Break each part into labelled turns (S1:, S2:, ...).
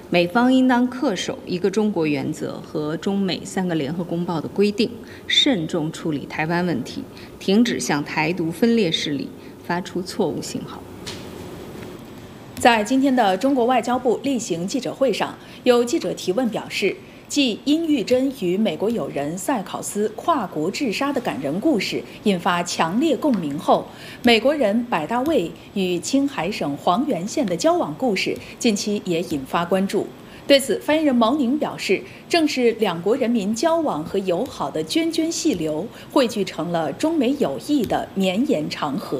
S1: 美方应当恪守一个中国原则和中美3个联合公报的规定，慎重处理台湾问题，停止向台独分裂势力发出错误信号。
S2: 在今天的中国外交部例行记者会上，有记者提问表示，继殷玉珍与美国友人塞考斯跨国自杀的感人故事引发强烈共鸣后，美国人百大卫与青海省黄原县的交往故事近期也引发关注。对此，发言人毛宁表示，正是两国人民交往和友好的涓涓细流，汇聚成了中美友谊的绵延长河。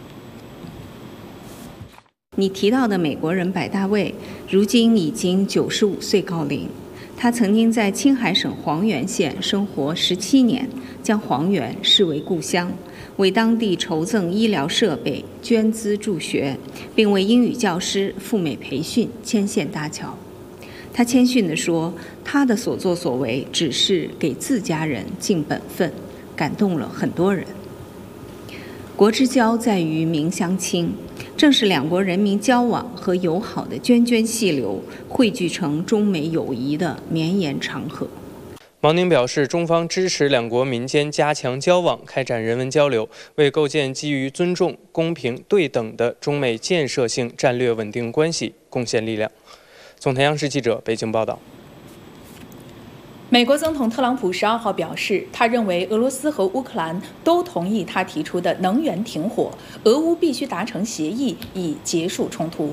S1: 你提到的美国人百大卫，如今已经95岁高龄。他曾经在青海省黄原县生活17年，将黄原视为故乡，为当地筹赠医疗设备、捐资助学，并为英语教师赴美培训牵线搭桥。他谦逊地说，他的所作所为只是给自家人尽本分，感动了很多人。国之交在于民相亲，正是两国人民交往和友好的涓涓细流，汇聚成中美友谊的绵延长河。
S3: 毛宁表示，中方支持两国民间加强交往，开展人文交流，为构建基于尊重、公平、对等的中美建设性战略稳定关系贡献力量。总台央视记者北京报道。
S2: 美国总统特朗普12号表示，他认为俄罗斯和乌克兰都同意他提出的能源停火，俄乌必须达成协议以结束冲突。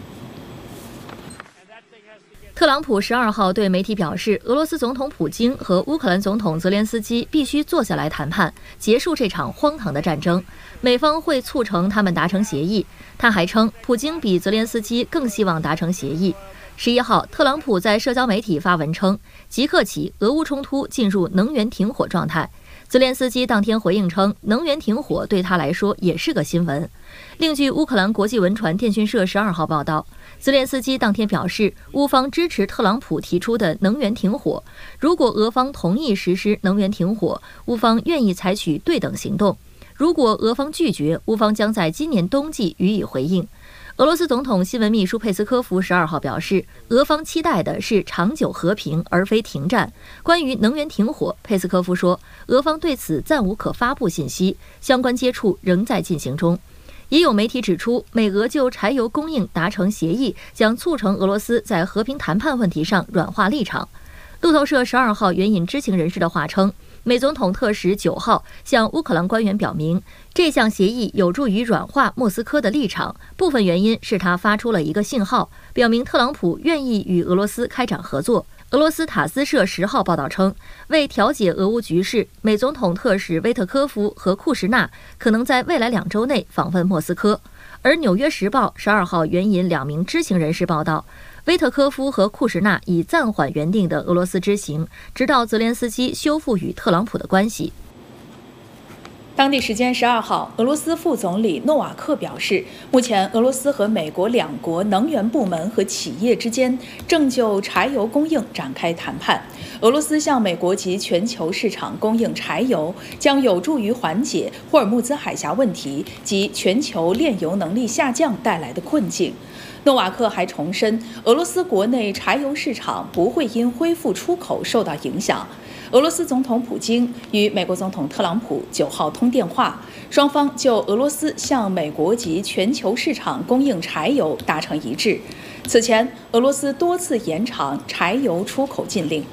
S4: 特朗普12号对媒体表示，俄罗斯总统普京和乌克兰总统泽连斯基必须坐下来谈判，结束这场荒唐的战争，美方会促成他们达成协议。他还称，普京比泽连斯基更希望达成协议。11号，特朗普在社交媒体发文称，即刻起，俄乌冲突进入能源停火状态。泽连斯基当天回应称，能源停火对他来说也是个新闻。另据乌克兰国际文传电讯社12号报道，泽连斯基当天表示，乌方支持特朗普提出的能源停火，如果俄方同意实施能源停火，乌方愿意采取对等行动；如果俄方拒绝，乌方将在今年冬季予以回应。俄罗斯总统新闻秘书佩斯科夫12号表示，俄方期待的是长久和平，而非停战。关于能源停火，佩斯科夫说，俄方对此暂无可发布信息，相关接触仍在进行中。也有媒体指出，美俄就柴油供应达成协议，将促成俄罗斯在和平谈判问题上软化立场。路透社12号援引知情人士的话称，美总统特使9号向乌克兰官员表明，这项协议有助于软化莫斯科的立场，部分原因是他发出了一个信号，表明特朗普愿意与俄罗斯开展合作。俄罗斯塔斯社10号报道称，为调解俄乌局势，美总统特使威特科夫和库什纳可能在未来2周内访问莫斯科。而《纽约时报》12号援引2名知情人士报道，威特科夫和库什纳已暂缓原定的俄罗斯之行，直到泽连斯基修复与特朗普的关系。
S2: 当地时间12号，俄罗斯副总理诺瓦克表示，目前俄罗斯和美国2国能源部门和企业之间正就柴油供应展开谈判。俄罗斯向美国及全球市场供应柴油，将有助于缓解霍尔木兹海峡问题及全球炼油能力下降带来的困境。诺瓦克还重申，俄罗斯国内柴油市场不会因恢复出口受到影响。俄罗斯总统普京与美国总统特朗普9号通电话，双方就俄罗斯向美国及全球市场供应柴油达成一致。此前，俄罗斯多次延长柴油出口禁令。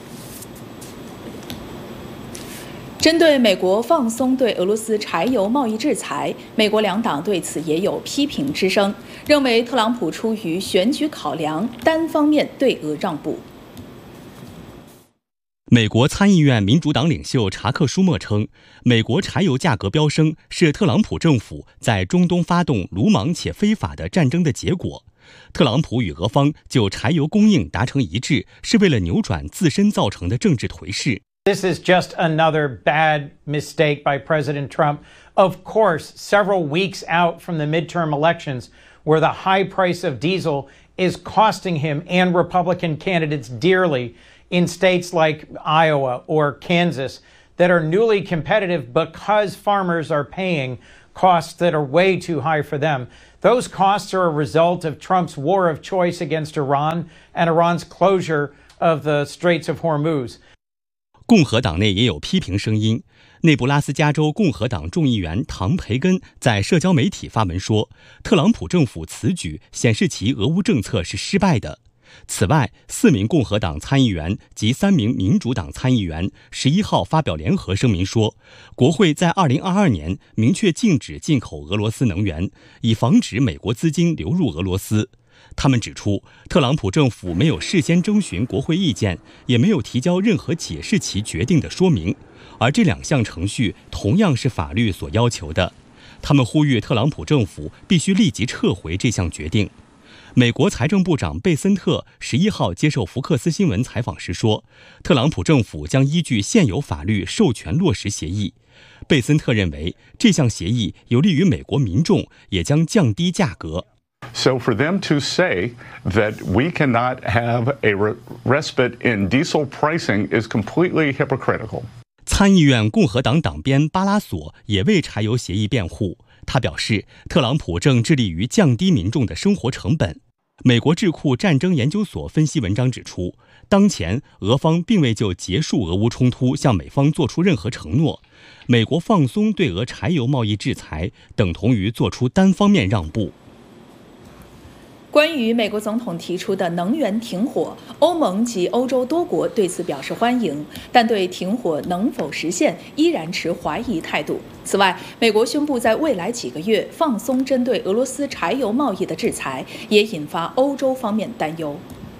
S2: 针对美国放松对俄罗斯柴油贸易制裁，美国2党对此也有批评之声，认为特朗普出于选举考量，单方面对俄让步。
S5: 美国参议院民主党领袖查克·舒默称，美国柴油价格飙升是特朗普政府在中东发动鲁莽且非法的战争的结果。特朗普与俄方就柴油供应达成一致，是为了扭转自身造成的政治颓势。
S6: This is just another bad mistake by President Trump. Of course, several weeks out from the midterm elections, where the high price of diesel is costing him and Republican candidates dearly in states like Iowa or Kansas that are newly competitive because farmers are paying costs that are way too high for them. Those costs are a result of Trump's war of choice against Iran and Iran's closure of the Straits of Hormuz.
S5: 共和党内也有批评声音。内布拉斯加州共和党众议员唐培根在社交媒体发文说，特朗普政府此举显示其俄乌政策是失败的。此外，4名共和党参议员及3名民主党参议员11号发表联合声明说，国会在2022年明确禁止进口俄罗斯能源，以防止美国资金流入俄罗斯。他们指出，特朗普政府没有事先征询国会意见，也没有提交任何解释其决定的说明，而这2项程序同样是法律所要求的。他们呼吁特朗普政府必须立即撤回这项决定。美国财政部长贝森特11号接受福克斯新闻采访时说，特朗普政府将依据现有法律授权落实协议。贝森特认为，这项协议有利于美国民众，也将降低价格。
S7: So for them to say that we cannot have a respite in diesel pricing is completely hypocritical.
S5: 参议院共和党党鞭巴拉索也为柴油协议辩护。他表示，特朗普正致力于降低民众的生活成本。美国智库战争研究所分析文章指出，当前俄方并未就结束俄乌冲突向美方做出任何承诺。美国放松对俄柴油贸易制裁，等同于做出单方面让步。
S2: 关于美国总统提出的能源停火，欧盟及欧洲多国对此表示欢迎，但对停火能否实现依然持怀疑态度。此外，美国宣布在未来几个月放松针对俄罗斯柴油贸易的制裁，也引发欧洲方面担忧。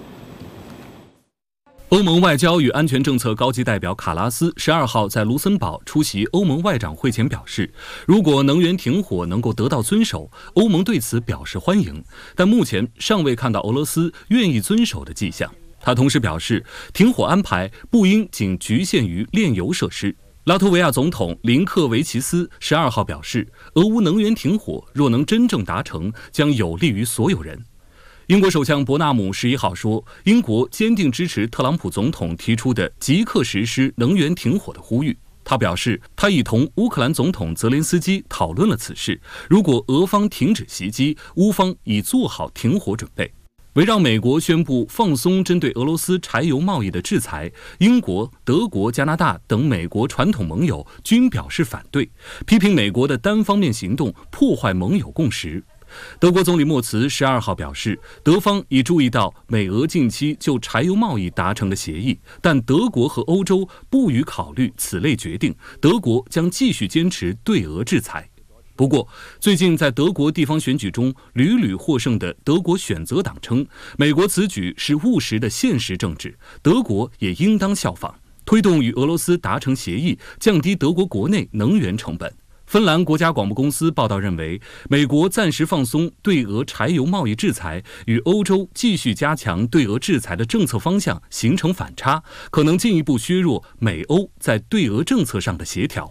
S8: 欧盟外交与安全政策高级代表卡拉斯12号在卢森堡出席欧盟外长会前表示，如果能源停火能够得到遵守，欧盟对此表示欢迎，但目前尚未看到俄罗斯愿意遵守的迹象。他同时表示，停火安排不应仅局限于炼油设施。拉脱维亚总统林克维奇斯12号表示，俄乌能源停火若能真正达成，将有利于所有人。英国首相伯纳姆11号说，英国坚定支持特朗普总统提出的即刻实施能源停火的呼吁。他表示，他已同乌克兰总统泽连斯基讨论了此事，如果俄方停止袭击，乌方已做好停火准备。围绕美国宣布放松针对俄罗斯柴油贸易的制裁，英国、德国、加拿大等美国传统盟友均表示反对，批评美国的单方面行动破坏盟友共识。德国总理默茨12号表示，德方已注意到美俄近期就柴油贸易达成的协议，但德国和欧洲不予考虑此类决定，德国将继续坚持对俄制裁。不过，最近在德国地方选举中屡屡获胜的德国选择党称，美国此举是务实的现实政治，德国也应当效仿，推动与俄罗斯达成协议，降低德国国内能源成本。芬兰国家广播公司报道认为，美国暂时放松对俄柴油贸易制裁，与欧洲继续加强对俄制裁的政策方向形成反差，可能进一步削弱美欧在对俄政策上的协调。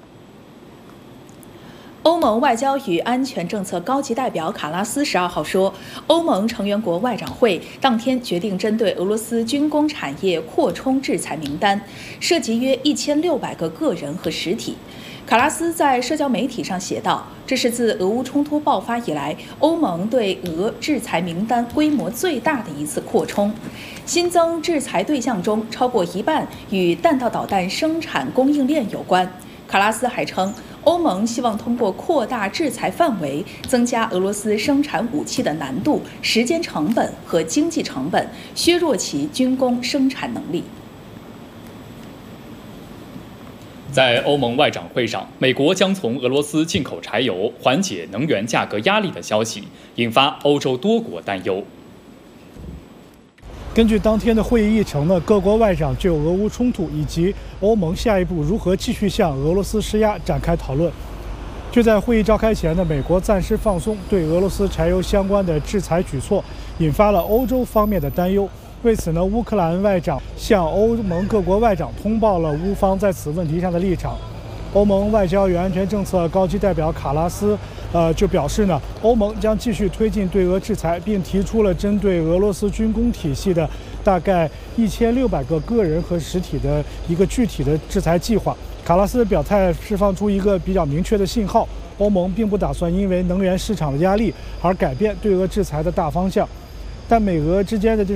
S2: 欧盟外交与安全政策高级代表卡拉斯12号说，欧盟成员国外长会当天决定针对俄罗斯军工产业扩充制裁名单，涉及约1600个个人和实体。卡拉斯在社交媒体上写道，这是自俄乌冲突爆发以来，欧盟对俄制裁名单规模最大的一次扩充。新增制裁对象中，超过一半与弹道导弹生产供应链有关。卡拉斯还称，欧盟希望通过扩大制裁范围，增加俄罗斯生产武器的难度、时间成本和经济成本，削弱其军工生产能力。
S9: 在欧盟外长会上，美国将从俄罗斯进口柴油，缓解能源价格压力的消息，引发欧洲多国担忧。
S10: 根据当天的会议议程呢，各国外长就俄乌冲突以及欧盟下一步如何继续向俄罗斯施压展开讨论。就在会议召开前呢，美国暂时放松对俄罗斯柴油相关的制裁举措，引发了欧洲方面的担忧。为此呢，乌克兰外长向欧盟各国外长通报了乌方在此问题上的立场。欧盟外交与安全政策高级代表卡拉斯就表示呢，欧盟将继续推进对俄制裁，并提出了针对俄罗斯军工体系的大概1600个个人和实体的一个具体的制裁计划。卡拉斯表态释放出一个比较明确的信号， 欧盟并不打算因为能源市场的压力而改变对俄制裁的大方向，但美俄之间的